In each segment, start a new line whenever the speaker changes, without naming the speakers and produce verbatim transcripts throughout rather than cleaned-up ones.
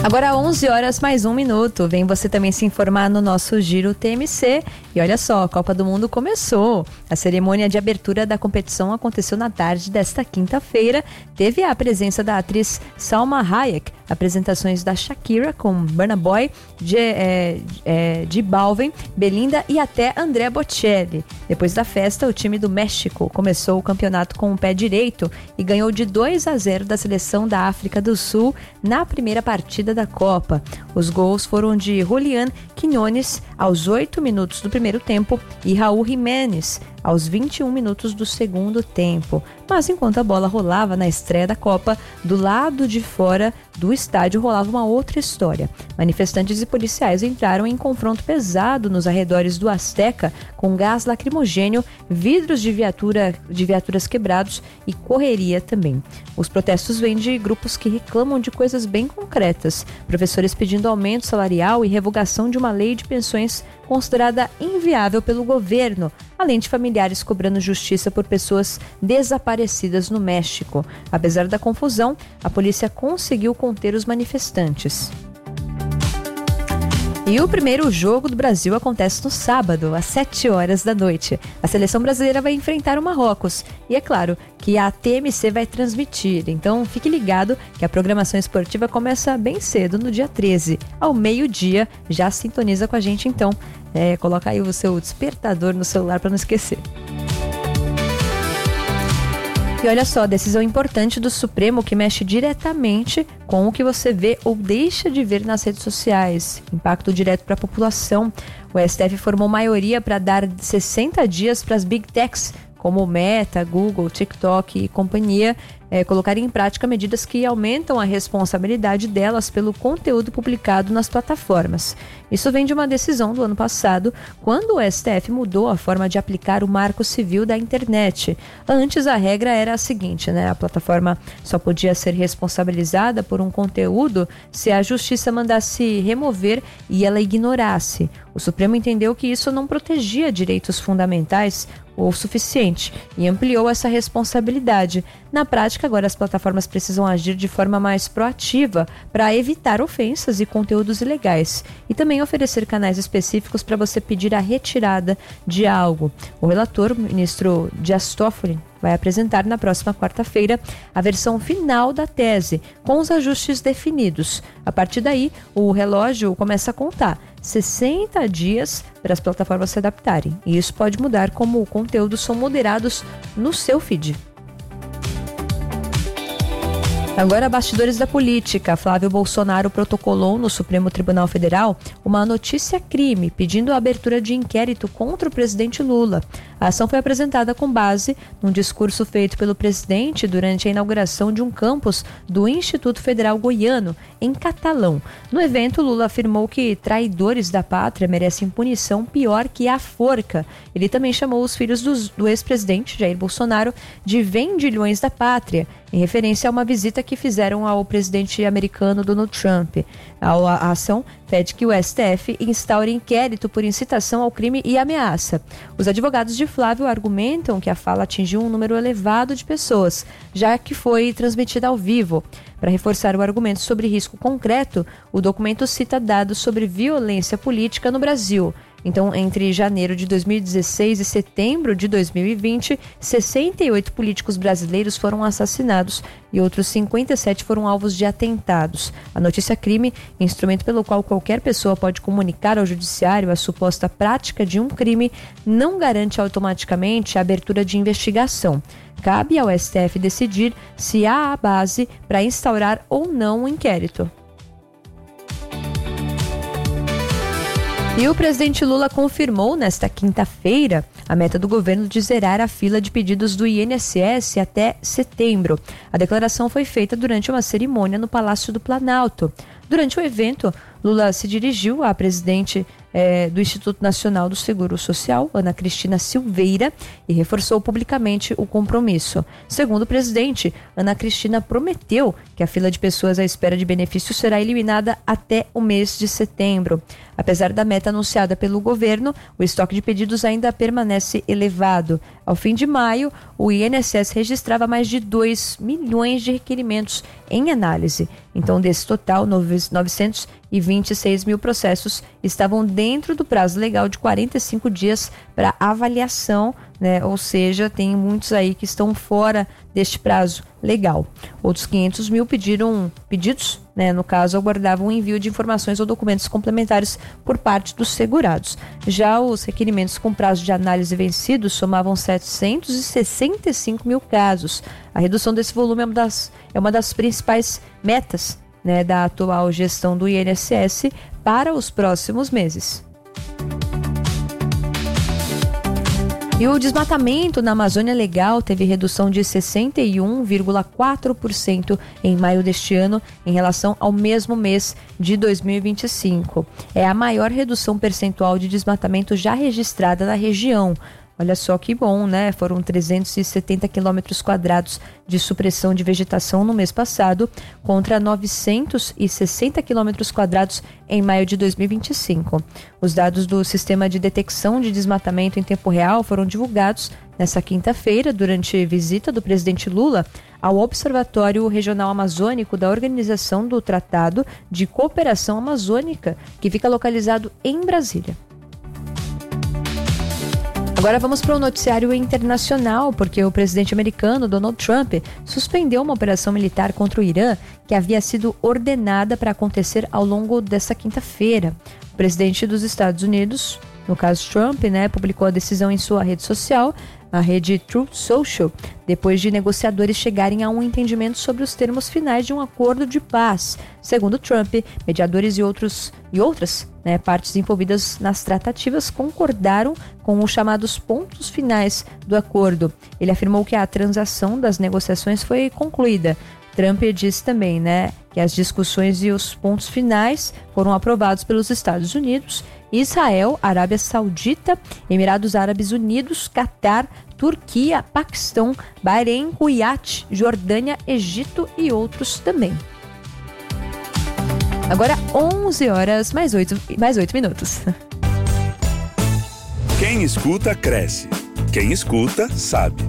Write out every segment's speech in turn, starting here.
Agora onze horas mais um minuto. Vem você também se informar no nosso Giro T M C. E olha só, a Copa do Mundo começou. A cerimônia de abertura da competição aconteceu na tarde desta quinta-feira. Teve a presença da atriz Salma Hayek, apresentações da Shakira com Burna Boy, J, é, é, J Balvin, Belinda e até Andrea Bocelli. Depois da festa, o time do México começou o campeonato com o pé direito e ganhou de dois a zero da seleção da África do Sul na primeira partida da Copa. Os gols foram de Julián Quiñones aos oito minutos do primeiro tempo e Raúl Jiménez aos vinte e um minutos do segundo tempo. Mas enquanto a bola rolava na estreia da Copa, do lado de fora do estádio rolava uma outra história. Manifestantes e policiais entraram em confronto pesado nos arredores do Azteca com gás lacrimogênio, vidros de, viatura, de viaturas quebrados e correria também. Os protestos vêm de grupos que reclamam de coisas bem concretas. Professores pedindo aumento salarial e revogação de uma lei de pensões considerada inviável pelo governo, além de familiares cobrando justiça por pessoas desaparecidas no México. Apesar da confusão, a polícia conseguiu conter os manifestantes. E o primeiro jogo do Brasil acontece no sábado, às sete horas da noite. A seleção brasileira vai enfrentar o Marrocos. E é claro que a T M C vai transmitir. Então fique ligado que a programação esportiva começa bem cedo, no dia treze. Ao meio-dia, já sintoniza com a gente então. É, coloca aí o seu despertador no celular para não esquecer. E olha só, decisão importante do Supremo que mexe diretamente com o que você vê ou deixa de ver nas redes sociais. Impacto direto para a população. O S T F formou maioria para dar sessenta dias para as Big Techs, como Meta, Google, TikTok e companhia, é, colocarem em prática medidas que aumentam a responsabilidade delas pelo conteúdo publicado nas plataformas. Isso vem de uma decisão do ano passado, quando o S T F mudou a forma de aplicar o Marco Civil da internet. Antes a regra era a seguinte, né? A plataforma só podia ser responsabilizada por um conteúdo se a justiça mandasse remover e ela ignorasse. O Supremo entendeu que isso não protegia direitos fundamentais o suficiente e ampliou essa responsabilidade. Na prática, agora as plataformas precisam agir de forma mais proativa para evitar ofensas e conteúdos ilegais e também oferecer canais específicos para você pedir a retirada de algo. O relator, o ministro Dias Toffoli, vai apresentar na próxima quarta-feira a versão final da tese, com os ajustes definidos. A partir daí, o relógio começa a contar sessenta dias para as plataformas se adaptarem. E isso pode mudar como conteúdos são moderados no seu feed. Agora, bastidores da política. Flávio Bolsonaro protocolou no Supremo Tribunal Federal uma notícia-crime, pedindo a abertura de inquérito contra o presidente Lula. A ação foi apresentada com base num discurso feito pelo presidente durante a inauguração de um campus do Instituto Federal Goiano, em Catalão. No evento, Lula afirmou que traidores da pátria merecem punição pior que a forca. Ele também chamou os filhos dos, do ex-presidente Jair Bolsonaro de vendilhões da pátria, em referência a uma visita que fizeram ao presidente americano Donald Trump. A, a ação pede que o S T F instaure inquérito por incitação ao crime e ameaça. Os advogados de Flávio argumentam que a fala atingiu um número elevado de pessoas, já que foi transmitida ao vivo. Para reforçar o argumento sobre risco concreto, o documento cita dados sobre violência política no Brasil. Então, entre janeiro de dois mil e dezesseis e setembro de dois mil e vinte, sessenta e oito políticos brasileiros foram assassinados e outros cinquenta e sete foram alvos de atentados. A notícia-crime, instrumento pelo qual qualquer pessoa pode comunicar ao judiciário a suposta prática de um crime, não garante automaticamente a abertura de investigação. Cabe ao S T F decidir se há a base para instaurar ou não um inquérito. E o presidente Lula confirmou nesta quinta-feira a meta do governo de zerar a fila de pedidos do I N S S até setembro. A declaração foi feita durante uma cerimônia no Palácio do Planalto. Durante o evento, Lula se dirigiu à presidente eh, do Instituto Nacional do Seguro Social, Ana Cristina Silveira, e reforçou publicamente o compromisso. Segundo o presidente, Ana Cristina prometeu que a fila de pessoas à espera de benefícios será eliminada até o mês de setembro. Apesar da meta anunciada pelo governo, o estoque de pedidos ainda permanece elevado. Ao fim de maio, o I N S S registrava mais de dois milhões de requerimentos em análise. Então, desse total, novecentos e vinte e seis mil processos estavam dentro do prazo legal de quarenta e cinco dias para avaliação, né? Ou seja, tem muitos aí que estão fora deste prazo legal. Outros quinhentos mil pediram pedidos, né? No caso, aguardavam o envio de informações ou documentos complementares por parte dos segurados. Já os requerimentos com prazo de análise vencidos somavam setecentos e sessenta e cinco mil casos. A redução desse volume é uma das, é uma das principais metas, né, da atual gestão do I N S S para os próximos meses. E o desmatamento na Amazônia Legal teve redução de sessenta e um vírgula quatro por cento em maio deste ano em relação ao mesmo mês de dois mil e vinte e cinco. É a maior redução percentual de desmatamento já registrada na região. Olha só que bom, né? Foram trezentos e setenta quilômetros quadrados de supressão de vegetação no mês passado, contra novecentos e sessenta quilômetros quadrados em maio de dois mil e vinte e cinco. Os dados do Sistema de Detecção de Desmatamento em Tempo Real foram divulgados nesta quinta-feira, durante visita do presidente Lula ao Observatório Regional Amazônico da Organização do Tratado de Cooperação Amazônica, que fica localizado em Brasília. Agora vamos para o noticiário internacional, porque o presidente americano Donald Trump suspendeu uma operação militar contra o Irã que havia sido ordenada para acontecer ao longo desta quinta-feira. O presidente dos Estados Unidos, no caso Trump, né, publicou a decisão em sua rede social, a rede Truth Social, depois de negociadores chegarem a um entendimento sobre os termos finais de um acordo de paz. Segundo Trump, mediadores e, outros, e outras né, partes envolvidas nas tratativas concordaram com os chamados pontos finais do acordo. Ele afirmou que a transação das negociações foi concluída. Trump disse também, né, que as discussões e os pontos finais foram aprovados pelos Estados Unidos, Israel, Arábia Saudita, Emirados Árabes Unidos, Catar, Turquia, Paquistão, Bahrein, Kuwait, Jordânia, Egito e outros também. Agora onze horas mais oito, mais oito minutos.
Quem escuta, cresce. Quem escuta, sabe.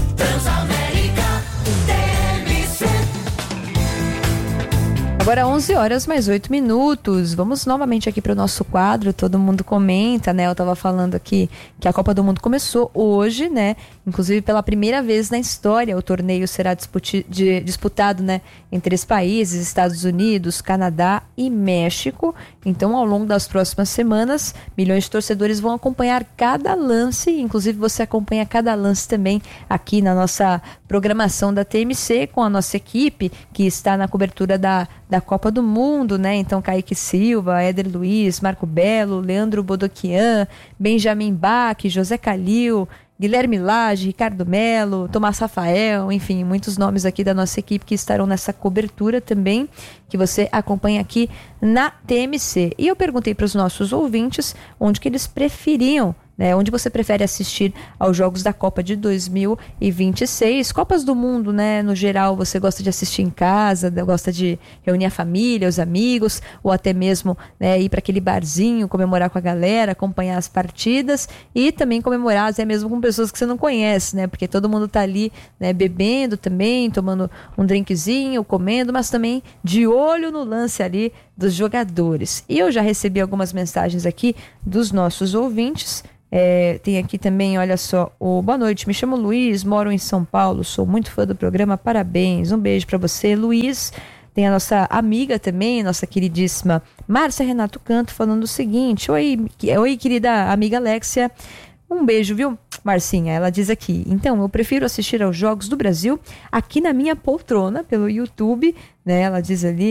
Agora onze horas mais oito minutos. Vamos novamente aqui para o nosso quadro. Todo mundo comenta, né? Eu estava falando aqui que a Copa do Mundo começou hoje, né? Inclusive pela primeira vez na história o torneio será disputi- de, disputado, né, entre três países, Estados Unidos, Canadá e México. Então, ao longo das próximas semanas, milhões de torcedores vão acompanhar cada lance. Inclusive você acompanha cada lance também aqui na nossa programação da T M C com a nossa equipe que está na cobertura da da Copa do Mundo, né? Então, Kaique Silva, Éder Luiz, Marco Belo, Leandro Bodoquian, Benjamin Bach, José Calil, Guilherme Lage, Ricardo Melo, Tomás Rafael, enfim, muitos nomes aqui da nossa equipe que estarão nessa cobertura também, que você acompanha aqui na T M C. E eu perguntei para os nossos ouvintes onde que eles preferiam, né, onde você prefere assistir aos Jogos da Copa de dois mil e vinte e seis. Copas do Mundo, né, no geral, você gosta de assistir em casa, gosta de reunir a família, os amigos, ou até mesmo, né, ir para aquele barzinho, comemorar com a galera, acompanhar as partidas e também comemorar até mesmo com pessoas que você não conhece, né, porque todo mundo tá ali, né, bebendo também, tomando um drinkzinho, comendo, mas também de olho no lance ali dos jogadores. E eu já recebi algumas mensagens aqui dos nossos ouvintes. É, tem aqui também, olha só, o boa noite, me chamo Luiz, moro em São Paulo, sou muito fã do programa, parabéns, um beijo para você, Luiz. Tem a nossa amiga também, nossa queridíssima Márcia Renato Canto, falando o seguinte: oi, oi querida amiga Alexia, um beijo, viu, Marcinha? Ela diz aqui: então, eu prefiro assistir aos Jogos do Brasil aqui na minha poltrona, pelo YouTube, né? Ela diz ali,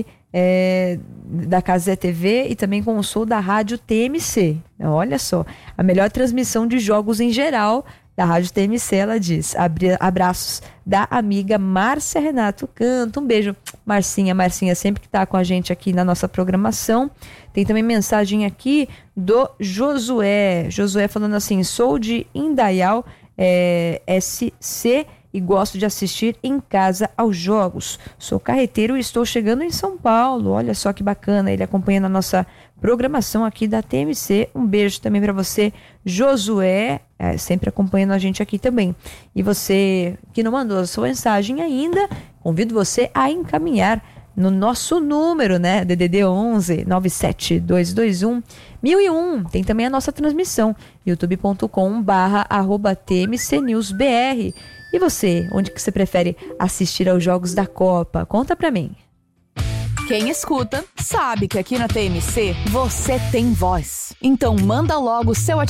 é, da Casé T V e também com o som da rádio T M C. Olha só, a melhor transmissão de jogos em geral da rádio T M C, ela diz. Abraços da amiga Márcia Renato Canto. Um beijo, Marcinha. Marcinha sempre que está com a gente aqui na nossa programação. Tem também mensagem aqui do Josué. Josué falando assim: sou de Indaial, é, S C, e gosto de assistir em casa aos jogos. Sou carreteiro e estou chegando em São Paulo. Olha só que bacana, ele acompanhando a nossa programação aqui da T M C. Um beijo também para você, Josué, é, sempre acompanhando a gente aqui também. E você que não mandou a sua mensagem ainda, convido você a encaminhar no nosso número, né? D D D onze nove sete dois dois um mil e um. Tem também a nossa transmissão, youtube ponto com barra arroba T M C News B R. E você, onde que você prefere assistir aos jogos da Copa? Conta pra mim.
Quem escuta sabe que aqui na T M C você tem voz. Então manda logo o seu